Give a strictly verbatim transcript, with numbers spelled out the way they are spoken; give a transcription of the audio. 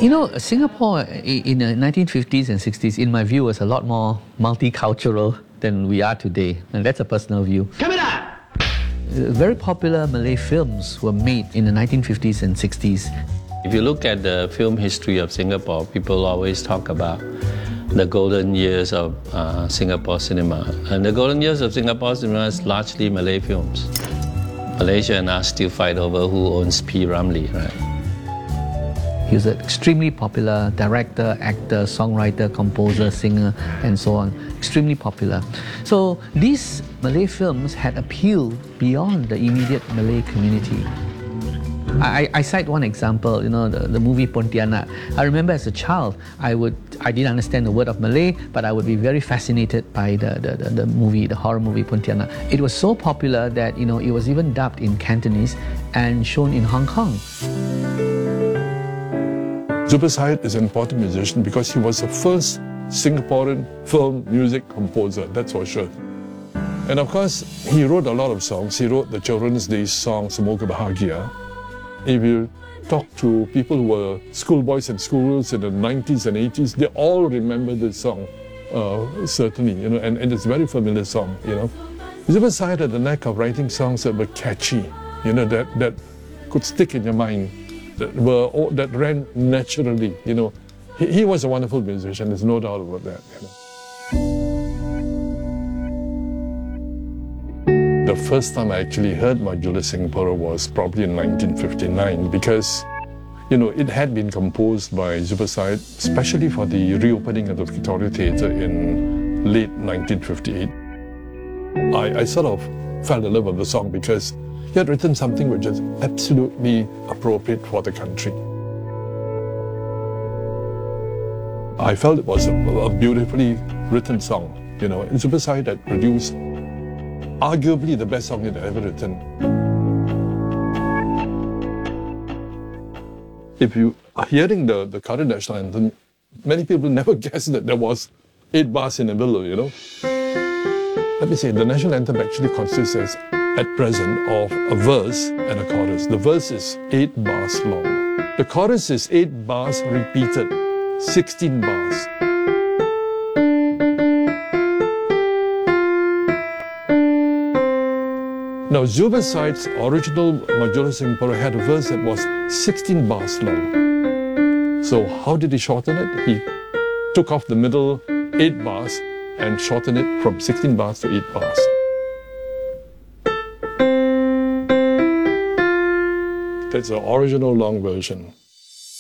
You know, Singapore in the nineteen fifties and sixties, in my view, was a lot more multicultural than we are today. And that's a personal view. Camera! Very popular Malay films were made in the nineteen fifties and sixties. If you look at the film history of Singapore, people always talk about the golden years of uh, Singapore cinema. And the golden years of Singapore cinema is largely Malay films. Malaysia and us still fight over who owns P. Ramlee, right? He was an extremely popular director, actor, songwriter, composer, singer, and so on. Extremely popular. So these Malay films had appeal beyond the immediate Malay community. I, I cite one example, you know, the, the movie Pontianak. I remember as a child, I would I didn't understand the word of Malay, but I would be very fascinated by the, the, the, the movie, the horror movie Pontianak. It was so popular that, you know, it was even dubbed in Cantonese and shown in Hong Kong. Zubir Said is an important musician because he was the first Singaporean film music composer, that's for sure. And of course, he wrote a lot of songs. He wrote the Children's Day song, Semoga Bahagia. If you talk to people who were schoolboys and schoolgirls in the nineties and eighties, they all remember this song, uh, certainly, you know, and, and it's a very familiar song, you know. Zubir Said had the knack of writing songs that were catchy, you know, that, that could stick in your mind. That were that ran naturally, you know. He, he was a wonderful musician. There's no doubt about that. You know. The first time I actually heard Majula Singapura was probably in nineteen fifty-nine because, you know, it had been composed by Zubir Said, especially for the reopening of the Victoria Theatre in late nineteen fifty-eight. I, I sort of fell in love with the song because he had written something which is absolutely appropriate for the country. I felt it was a, a beautifully written song, you know. Zubir Said had produced arguably the best song he'd ever written. If you are hearing the, the current national anthem, many people never guessed that there was eight bars in the middle, you know. Let me say, the national anthem actually consists as at present of a verse and a chorus. The verse is eight bars long. The chorus is eight bars repeated, sixteen bars. Now, Zubir Said's original Majula Singapura had a verse that was sixteen bars long. So how did he shorten it? He took off the middle eight bars and shortened it from sixteen bars to eight bars. That's the original long version.